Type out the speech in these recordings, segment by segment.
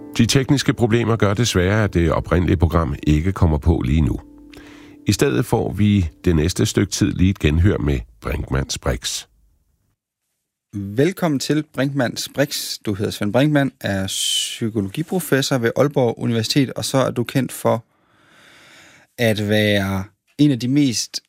De tekniske problemer gør desværre, at det oprindelige program ikke kommer på lige nu. I stedet får vi det næste stykke tid lige et genhør med Brinkmanns Brix. Velkommen til Brinkmanns Brix. Du hedder Svend Brinkmann, er psykologiprofessor ved Aalborg Universitet, og så er du kendt for at være en af de mest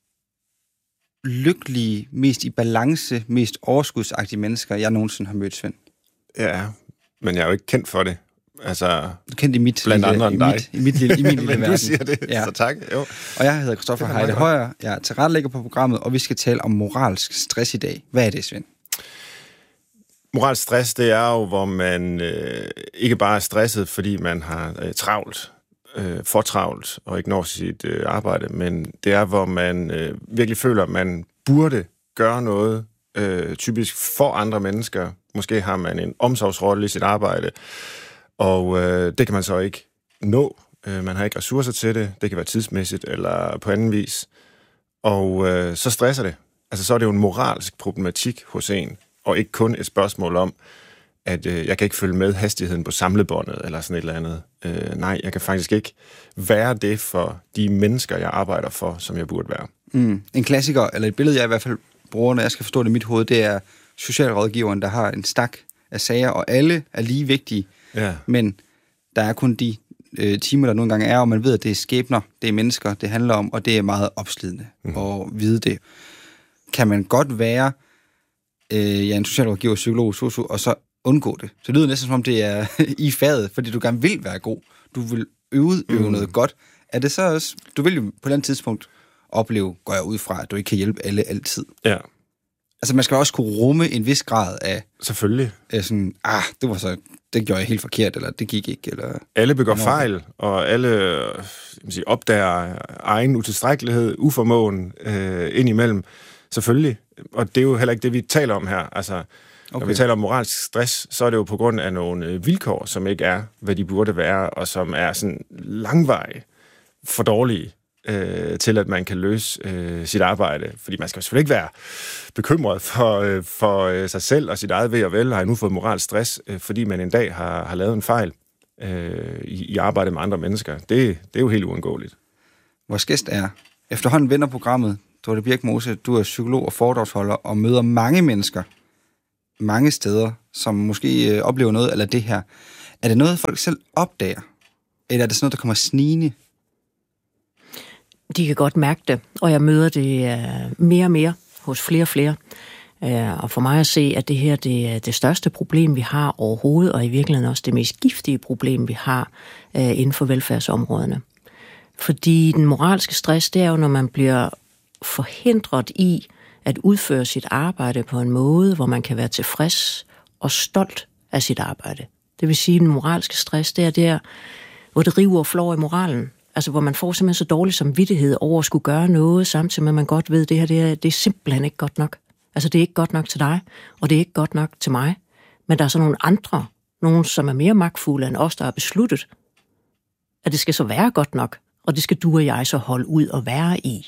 lykkelige, mest i balance, mest overskudsagtige mennesker, jeg nogensinde har mødt, Svend. Ja, men jeg er jo ikke kendt for det. Altså, du kendt i mit blandt andre end dig. I min lille men verden. du siger det, ja. Så tak. Jo. Og jeg hedder Christoffer Heide Højer, jeg er tilrettelægger på programmet, og vi skal tale om moralsk stress i dag. Hvad er det, Svend? Moralsk stress, det er jo, hvor man ikke bare er stresset, fordi man har travlt, for travlt og ikke når sit arbejde, men det er, hvor man virkelig føler, at man burde gøre noget, typisk for andre mennesker. Måske har man en omsorgsrolle i sit arbejde, og det kan man så ikke nå. Man har ikke ressourcer til det. Det kan være tidsmæssigt eller på anden vis. Og så stresser det. Altså, så er det jo en moralsk problematik hos en, og ikke kun et spørgsmål om, at jeg kan ikke følge med hastigheden på samlebåndet, eller sådan et eller andet. Nej, jeg kan faktisk ikke være det for de mennesker, jeg arbejder for, som jeg burde være. En klassiker, eller et billede, jeg i hvert fald bruger, når jeg skal forstå det i mit hoved, det er socialrådgiveren, der har en stak af sager, og alle er lige vigtige. Ja. Men der er kun de timer, der nogle gange er, og man ved, at det er skæbner, det er mennesker, det handler om, og det er meget opslidende at vide det. Kan man godt være en socialrådgiver, psykolog, sosu, og så undgå det? Så det lyder næsten som om, det er i faget, fordi du gerne vil være god. Du vil øve noget godt. Er det så også, du vil jo på et eller andet tidspunkt opleve, går jeg ud fra, at du ikke kan hjælpe alle altid. Ja. Altså, man skal også kunne rumme en vis grad af... Selvfølgelig. Sådan, det gjorde jeg helt forkert, eller det gik ikke, eller... Alle begår fejl, og alle opdager egen utilstrækkelighed, uformåen indimellem. Selvfølgelig. Og det er jo heller ikke det, vi taler om her. Altså, når vi taler om moralsk stress, så er det jo på grund af nogle vilkår, som ikke er, hvad de burde være, og som er sådan langvarige, for dårlige, til at man kan løse sit arbejde. Fordi man skal selvfølgelig ikke være bekymret for sig selv og sit eget ved og vel. Har jeg nu fået moralsk stress, fordi man en dag har lavet en fejl i arbejdet med andre mennesker. Det er jo helt uundgåeligt. Vores gæst er efterhånden venner programmet, Dorte Birkmose. Du er psykolog og foredragsholder og møder mange mennesker mange steder, som måske oplever noget eller det her. Er det noget, folk selv opdager? Eller er det sådan noget, der kommer snigende? De kan godt mærke det, og jeg møder det mere og mere hos flere og flere. Og for mig at se, at det her det er det største problem, vi har overhovedet, og i virkeligheden også det mest giftige problem, vi har inden for velfærdsområderne. Fordi den moralske stress, det er jo, når man bliver forhindret i at udføre sit arbejde på en måde, hvor man kan være tilfreds og stolt af sit arbejde. Det vil sige, at den moralske stress, det er der, hvor det river og flår i moralen. Altså, hvor man får simpelthen så dårlig samvittighed over at skulle gøre noget, samtidig med, at man godt ved, at det her det er simpelthen ikke godt nok. Altså, det er ikke godt nok til dig, og det er ikke godt nok til mig. Men der er så nogle andre, nogen som er mere magtfulde end os, der har besluttet, at det skal så være godt nok, og det skal du og jeg så holde ud og være i.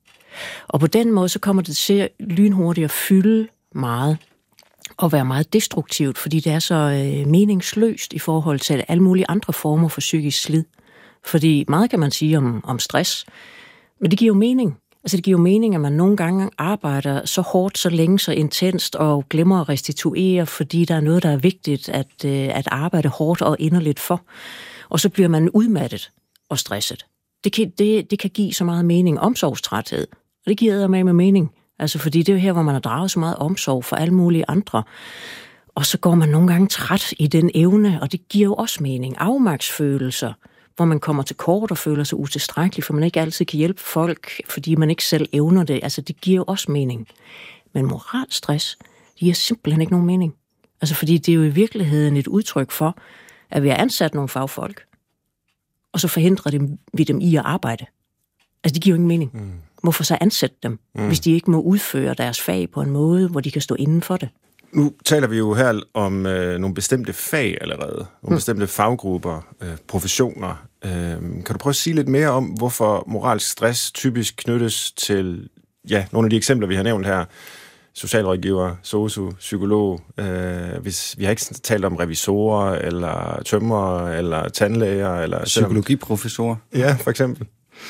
Og på den måde, så kommer det til lynhurtigt at fylde meget, og være meget destruktivt, fordi det er så meningsløst i forhold til alle mulige andre former for psykisk slid. Fordi meget kan man sige om stress, men det giver jo mening. Altså det giver jo mening, at man nogle gange arbejder så hårdt, så længe, så intenst og glemmer at restituere, fordi der er noget, der er vigtigt at arbejde hårdt og inderligt for. Og så bliver man udmattet og stresset. Det kan give så meget mening. Omsorgstræthed, og det giver med mening. Altså fordi det er jo her, hvor man har draget så meget omsorg for alle mulige andre. Og så går man nogle gange træt i den evne, og det giver jo også mening. Afmagtsfølelser, hvor man kommer til kort og føler sig utilstrækkelig, for man ikke altid kan hjælpe folk, fordi man ikke selv evner det. Altså, det giver jo også mening. Men moralstress, det giver simpelthen ikke nogen mening. Altså, fordi det er jo i virkeligheden et udtryk for, at vi har ansat nogle fagfolk, og så forhindrer vi dem i at arbejde. Altså, det giver jo ingen mening. Hvorfor så ansætte dem, hvis de ikke må udføre deres fag på en måde, hvor de kan stå inden for det? Nu taler vi jo her om nogle bestemte fag allerede, nogle bestemte faggrupper, professioner. Kan du prøve at sige lidt mere om, hvorfor moralsk stress typisk knyttes til nogle af de eksempler, vi har nævnt her? socialrådgiver, sosu, psykolog. Vi har ikke talt om revisorer, eller tømrere, eller tandlæger. Eller psykologiprofessorer. Ja, for eksempel.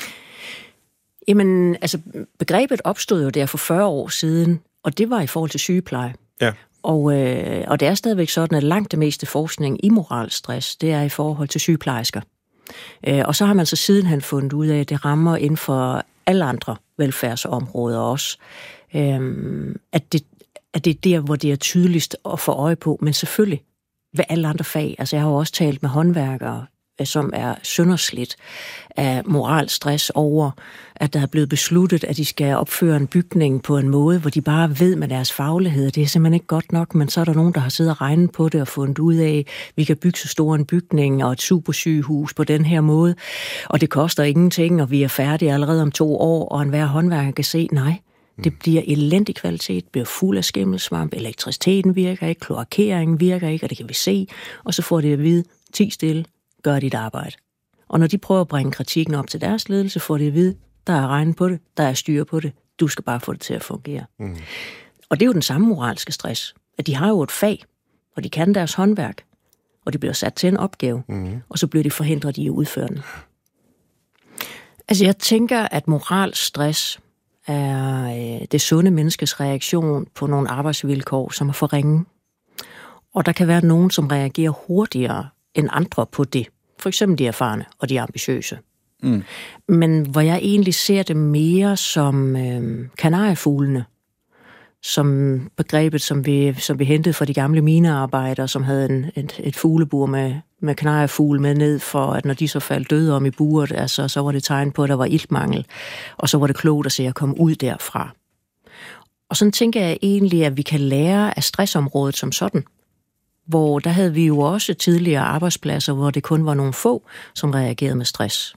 Jamen, altså, begrebet opstod jo der for 40 år siden, og det var i forhold til sygepleje. Ja. Og det er stadigvæk sådan, at langt det meste forskning i moralstress, det er i forhold til sygeplejersker. Og så har man så sidenhen fundet ud af, at det rammer inden for alle andre velfærdsområder også. At det er der, hvor det er tydeligst at få øje på, men selvfølgelig ved alle andre fag. Altså jeg har jo også talt med håndværkere, som er sønderslidt af moralstress over, at der er blevet besluttet, at de skal opføre en bygning på en måde, hvor de bare ved med deres faglighed. Det er simpelthen ikke godt nok, men så er der nogen, der har siddet og regnet på det og fundet ud af, at vi kan bygge så stor en bygning og et supersygehus på den her måde, og det koster ingenting, og vi er færdige allerede om 2 år, og enhver håndværker kan se, nej, det bliver elendig kvalitet, bliver fuld af skimmelsvamp, elektriciteten virker ikke, kloakeringen virker ikke, og det kan vi se, og så får det at vide, 10 stille, gør dit arbejde. Og når de prøver at bringe kritikken op til deres ledelse, får de at vide, der er regn på det, der er styr på det, du skal bare få det til at fungere. Og det er jo den samme moralske stress, at de har jo et fag, og de kan deres håndværk, og de bliver sat til en opgave, og så bliver de forhindret i at udføre den. Altså jeg tænker, at moralstress er det sunde menneskes reaktion på nogle arbejdsvilkår, som er for ringe. Og der kan være nogen, som reagerer hurtigere end andre på det. For eksempel de erfarne og de ambitiøse. Men hvor jeg egentlig ser det mere som kanariefuglene, som begrebet, som vi hentede fra de gamle minearbejdere, som havde et fuglebur med kanariefugle med ned, for at når de så faldt døde om i buret, altså, så var det tegn på, at der var iltmangel, og så var det klogt at se at komme ud derfra. Og sådan tænker jeg egentlig, at vi kan lære af stressområdet som sådan, hvor der havde vi jo også tidligere arbejdspladser, hvor det kun var nogle få, som reagerede med stress.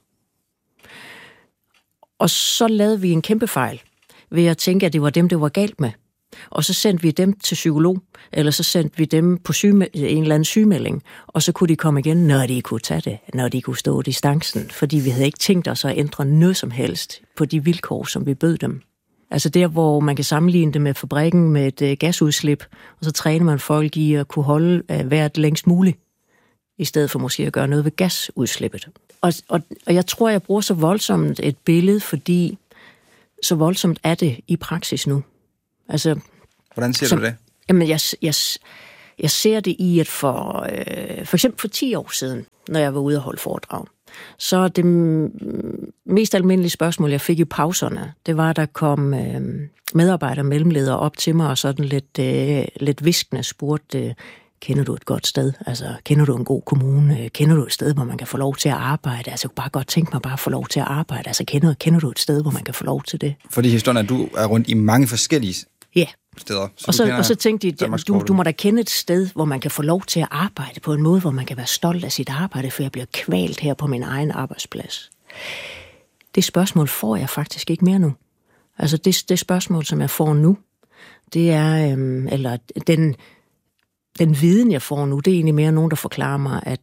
Og så lavede vi en kæmpe fejl ved at tænke, at det var dem, det var galt med. Og så sendte vi dem til psykolog, eller så sendte vi dem på en eller anden sygemelding, og så kunne de komme igen, når de kunne tage det, når de kunne stå distancen, fordi vi havde ikke tænkt os at ændre noget som helst på de vilkår, som vi bød dem. Altså der, hvor man kan sammenligne det med fabrikken med et gasudslip, og så træner man folk i at kunne holde vejret længst muligt, i stedet for måske at gøre noget ved gasudslippet. Og jeg tror, jeg bruger så voldsomt et billede, fordi så voldsomt er det i praksis nu. Altså, hvordan ser du det? Jamen, jeg ser det i, at for eksempel for 10 år siden, når jeg var ude og holde foredrag, så det mest almindelige spørgsmål, jeg fik i pauserne, det var, at der kom medarbejdere og mellemledere op til mig og sådan lidt hviskende spurgte, kender du et godt sted? Altså, kender du en god kommune? Kender du et sted, hvor man kan få lov til at arbejde? Altså, jeg kunne bare godt tænke mig bare at få lov til at arbejde. Altså, kender du et sted, hvor man kan få lov til det? Fordi historien er, at du er rundt i mange forskellige steder. Og så tænkte de, du må da kende et sted, hvor man kan få lov til at arbejde på en måde, hvor man kan være stolt af sit arbejde, for jeg bliver kvalt her på min egen arbejdsplads. Det spørgsmål får jeg faktisk ikke mere nu. Altså, det spørgsmål, som jeg får nu, det er, eller den viden, jeg får nu, det er egentlig mere nogen, der forklarer mig, at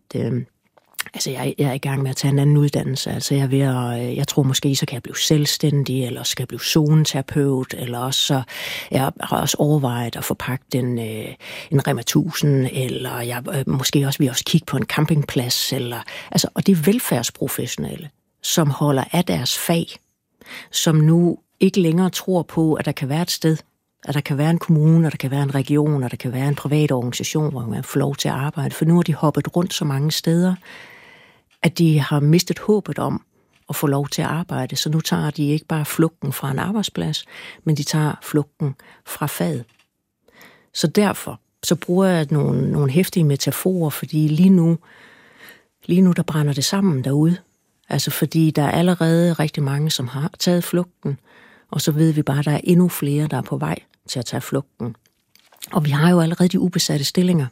jeg er i gang med at tage en anden uddannelse. Altså jeg tror måske, så kan jeg blive selvstændig, eller skal jeg blive zoneterapeut, eller også så jeg har også overvejet at få pakket en Rema 1000, eller jeg måske også vil også kigge på en campingplads, og det er velfærdsprofessionelle, som holder af deres fag, som nu ikke længere tror på, at der kan være et sted, at der kan være en kommune, og der kan være en region, og der kan være en privat organisation, hvor man får lov til at arbejde. For nu har de hoppet rundt så mange steder, at de har mistet håbet om at få lov til at arbejde. Så nu tager de ikke bare flugten fra en arbejdsplads, men de tager flugten fra faget. Så derfor så bruger jeg nogle heftige metaforer, fordi lige nu der brænder det sammen derude. Altså fordi der er allerede rigtig mange, som har taget flugten, og så ved vi bare, at der er endnu flere, der er på vej til at tage flugten. Og vi har jo allerede de ubesatte stillinger.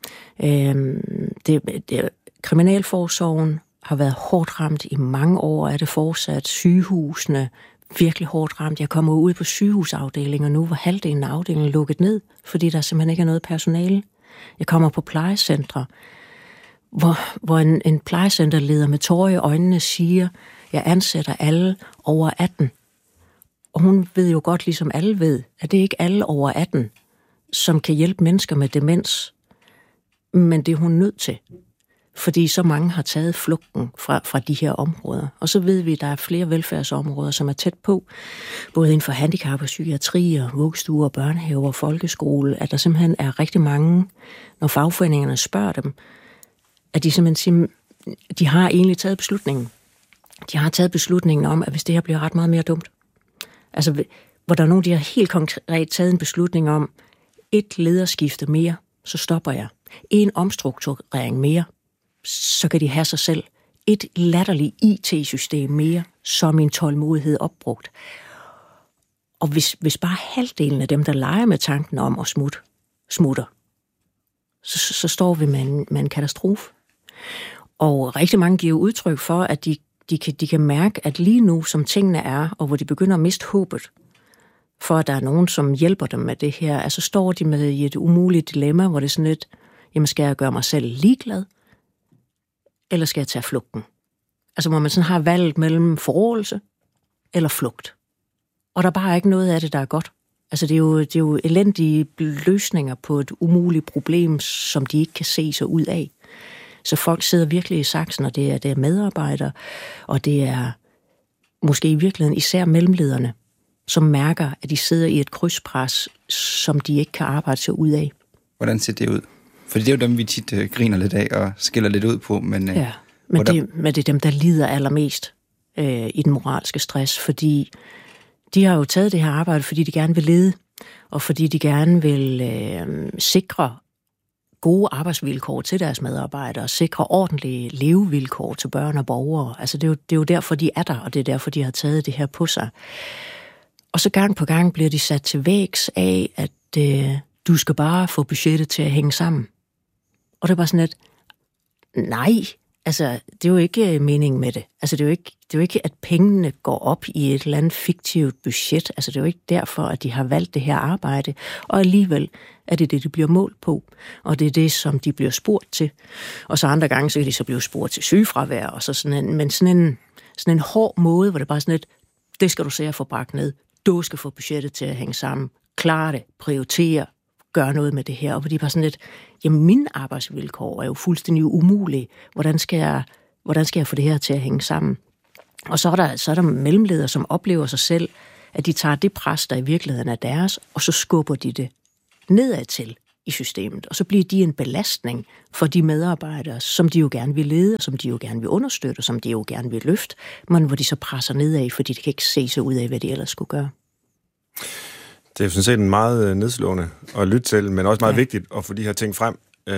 Kriminalforsorgen har været hårdt ramt i mange år, er det fortsat. Sygehusene virkelig hårdt ramt. Jeg kommer ud på sygehusafdelinger nu, hvor halvdelen af afdelingen er lukket ned, fordi der simpelthen ikke er noget personale. Jeg kommer på plejecentre, hvor en plejecenterleder med tårer i øjnene siger, jeg ansætter alle over 18. Og hun ved jo godt, ligesom alle ved, at det er ikke alle over 18, som kan hjælpe mennesker med demens. Men det er hun nødt til. Fordi så mange har taget flugten fra de her områder. Og så ved vi, at der er flere velfærdsområder, som er tæt på. Både inden for handicap og psykiatri og vuggestuer, børnehaver og folkeskole. At der simpelthen er rigtig mange, når fagforeningerne spørger dem, at de simpelthen siger, de har egentlig taget beslutningen. De har taget beslutningen om, at hvis det her bliver ret meget mere dumt. Altså, hvor der er nogen, de har helt konkret taget en beslutning om, et lederskifte mere, så stopper jeg. En omstrukturering mere, så kan de have sig selv. Et latterligt IT-system mere, så er min tålmodighed opbrugt. Og hvis bare halvdelen af dem, der leger med tanken om at smutter, så står vi med en katastrofe. Og rigtig mange giver udtryk for, at de kan mærke, at lige nu, som tingene er, og hvor de begynder at miste håbet, for at der er nogen, som hjælper dem med det her, altså står de med i et umuligt dilemma, hvor det er sådan lidt, jamen skal jeg gøre mig selv ligeglad, eller skal jeg tage flugten? Altså hvor man sådan har valget mellem forrådelse eller flugt. Og der er bare ikke noget af det, der er godt. Altså det er jo elendige løsninger på et umuligt problem, som de ikke kan se sig ud af. Så folk sidder virkelig i saksen, og det er medarbejdere, og det er måske i virkeligheden især mellemlederne, som mærker, at de sidder i et krydspres, som de ikke kan arbejde sig ud af. Hvordan ser det ud? Fordi det er jo dem, vi tit griner lidt af og skiller lidt ud på. Men det er dem, der lider allermest i den moralske stress, fordi de har jo taget det her arbejde, fordi de gerne vil lede, og fordi de gerne vil sikre gode arbejdsvilkår til deres medarbejdere, sikre ordentlige levevilkår til børn og borgere. Altså det er jo derfor, de er der, og det er derfor, de har taget det her på sig. Og så gang på gang bliver de sat til vægs af, at du skal bare få budgettet til at hænge sammen. Og det er bare sådan et, nej, altså det er jo ikke meningen med det. Altså det er jo ikke, at pengene går op i et eller andet fiktivt budget. Altså det er jo ikke derfor, at de har valgt det her arbejde. Og alligevel er det det, de bliver målt på. Og det er det, som de bliver spurgt til. Og så andre gange, så kan de så blive spurgt til sygefravær. Og så sådan en hård måde, hvor det bare sådan et, det skal du se at få bragt ned. Du skal få budgettet til at hænge sammen. Klare det, prioritere, gøre noget med det her. Og fordi bare sådan lidt, jamen mine arbejdsvilkår er jo fuldstændig umulige. Hvordan skal jeg få det her til at hænge sammen? Og så er der mellemledere, som oplever sig selv, at de tager det pres, der i virkeligheden er deres, og så skubber de det nedad til i systemet. Og så bliver de en belastning for de medarbejdere, som de jo gerne vil lede, som de jo gerne vil understøtte, som de jo gerne vil løfte, men hvor de så presser nedad, fordi de kan ikke se sig ud af, hvad de ellers skulle gøre. Det er sådan set en meget nedslående at lytte til, men også meget vigtigt at få de her ting frem.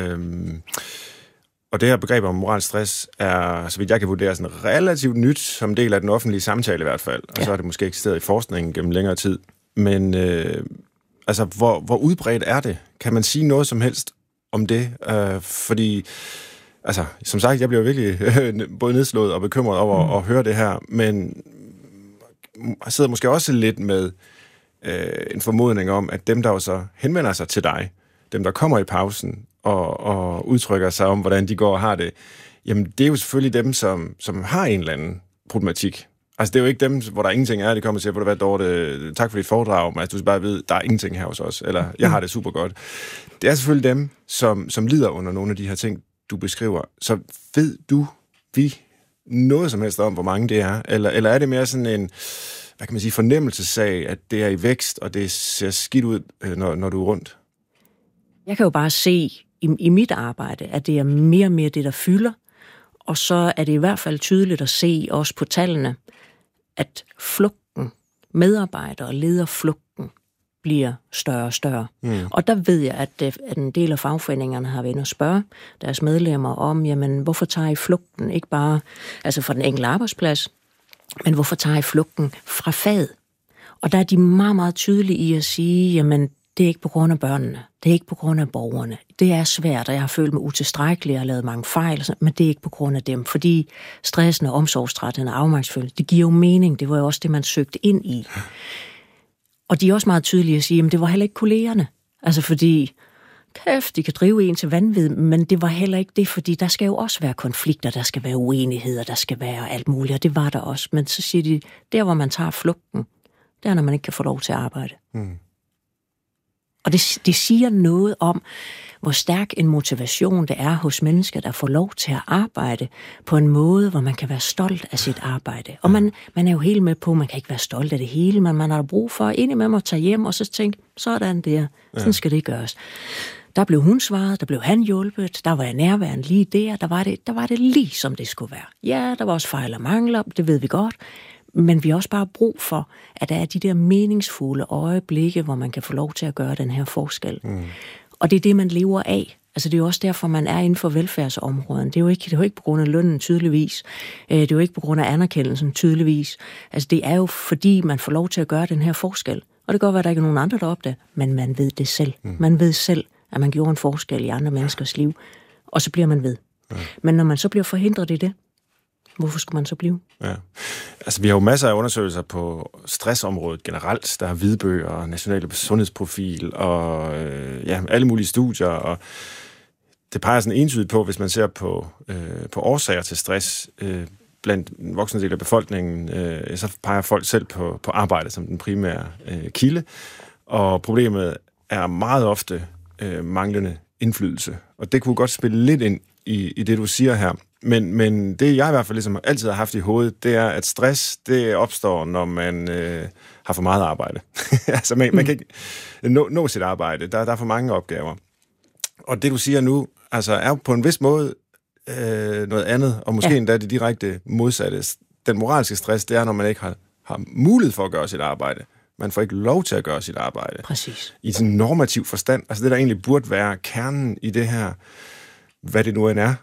Og det her begreb om moralsk stress er, så vidt jeg kan vurdere, sådan relativt nyt som del af den offentlige samtale i hvert fald. Og så har det måske eksisteret i forskningen gennem længere tid. Men altså, hvor udbredt er det? Kan man sige noget som helst om det? Fordi, altså, som sagt, jeg bliver virkelig både nedslået og bekymret over at høre det her, men jeg sidder måske også lidt med en formodning om, at dem, der jo så henvender sig til dig, dem, der kommer i pausen og udtrykker sig om, hvordan de går og har det, jamen det er jo selvfølgelig dem, som har en eller anden problematik. Altså det er jo ikke dem, hvor der ingenting er, de kommer og siger, hvor det Dorte, tak for dit foredrag, men altså, du skal bare vide, der er ingenting her hos os, eller jeg har det super godt. Det er selvfølgelig dem, som lider under nogle af de her ting, du beskriver. Så ved vi noget som helst om, hvor mange det er? Eller er det mere sådan en, hvad kan man sige, fornemmelsessag, at det er i vækst, og det ser skidt ud, når du er rundt? Jeg kan jo bare se i mit arbejde, at det er mere og mere det, der fylder. Og så er det i hvert fald tydeligt at se også på tallene, at flugten, medarbejdere og lederflugten bliver større og større. Og der ved jeg, at en del af fagforeningerne har været inde og spørge deres medlemmer om, jamen hvorfor tager I flugten ikke bare altså fra den enkelte arbejdsplads, men hvorfor tager I flugten fra faget? Og der er de meget, meget tydelige i at sige, jamen det er ikke på grund af børnene, det er ikke på grund af borgerne. Det er svært, og jeg har følt mig utilstrækkelig, jeg har lavet mange fejl, men det er ikke på grund af dem, fordi stressen og omsorgstrætheden og afmagtsfølelse, det giver jo mening, det var jo også det, man søgte ind i. Og de er også meget tydelige at sige, jamen det var heller ikke kollegerne, altså fordi, kæft, de kan drive en til vanvid, men det var heller ikke det, fordi der skal jo også være konflikter, der skal være uenigheder, der skal være alt muligt, og det var der også. Men så siger de, der hvor man tager flugten, det er, når man ikke kan få lov til at arbejde. Og det siger noget om, hvor stærk en motivation det er hos mennesker, der får lov til at arbejde på en måde, hvor man kan være stolt af sit arbejde. Og man er jo helt med på, man kan ikke være stolt af det hele, men man har brug for indimellem at tage hjem og så tænke, sådan der, sådan skal det gøres. Der blev hun svaret, der blev han hjulpet, der var jeg nærværende lige der var det lige som det skulle være. Ja, der var også fejl og mangler, det ved vi godt, men vi har også bare brug for, at der er de der meningsfulde øjeblikke, hvor man kan få lov til at gøre den her forskel. Og det er det, man lever af. Altså, det er jo også derfor, man er inden for velfærdsområden. Det er jo ikke på grund af lønnen tydeligvis. Det er jo ikke på grund af anerkendelsen tydeligvis. Altså, det er jo fordi, man får lov til at gøre den her forskel. Og det kan godt være, at der ikke er nogen andre, der opdager, men man ved det selv. Man ved selv, at man gjorde en forskel i andre menneskers liv. Og så bliver man ved. Men når man så bliver forhindret i det, hvorfor skulle man så blive? Ja. Altså, vi har jo masser af undersøgelser på stressområdet generelt. Der er hvidbøger og nationale sundhedsprofil og alle mulige studier. Og det peger sådan entydigt på, hvis man ser på årsager til stress blandt en voksne del af befolkningen, så peger folk selv på arbejde som den primære kilde. Og problemet er meget ofte manglende indflydelse. Og det kunne godt spille lidt ind i det, du siger her. Men det, jeg i hvert fald ligesom altid har haft i hovedet, det er, at stress, det opstår, når man har for meget arbejde. Altså, man kan ikke nå sit arbejde. Der er for mange opgaver. Og det, du siger nu, altså, er på en vis måde noget andet, og måske endda det direkte modsatte. Den moralske stress, det er, når man ikke har mulighed for at gøre sit arbejde. Man får ikke lov til at gøre sit arbejde. Præcis. I sådan en normativ forstand. Altså, det, der egentlig burde være kernen i det her, hvad det nu end er,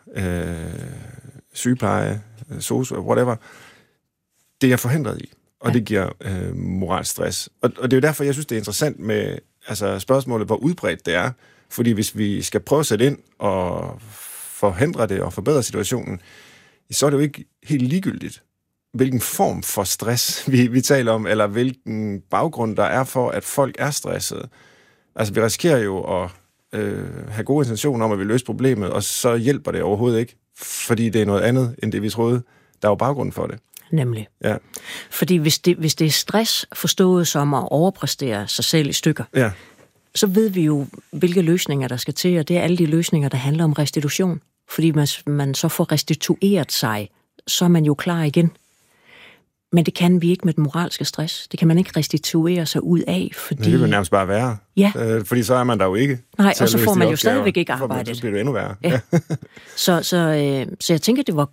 sygepleje, sosu, whatever, det er forhindret i, og det giver moralsk stress. Og det er jo derfor, jeg synes, det er interessant med spørgsmålet, hvor udbredt det er, fordi hvis vi skal prøve at sætte ind og forhindre det og forbedre situationen, så er det jo ikke helt ligegyldigt, hvilken form for stress vi taler om, eller hvilken baggrund der er for, at folk er stressede. Altså, vi risikerer jo at have gode intentioner om, at vi løser problemet, og så hjælper det overhovedet ikke, fordi det er noget andet, end det vi troede. Der er jo baggrund for det. Nemlig. Ja. Fordi hvis det er stress forstået som at overpræstere sig selv i stykker, så ved vi jo, hvilke løsninger der skal til, og det er alle de løsninger, der handler om restitution. Fordi man så får restitueret sig, så er man jo klar igen. Men det kan vi ikke med den moralske stress. Det kan man ikke restituere sig ud af, fordi... Det vil nærmest bare være. Ja. Fordi så er man der jo ikke. Nej, og så får man jo stadigvæk ikke arbejdet. Så bliver det endnu værre. Ja. Så jeg tænker,